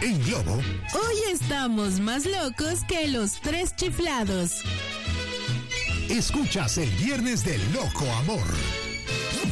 En Globo, hoy estamos más locos que los tres chiflados. escuchas el Viernes del Loco Amor.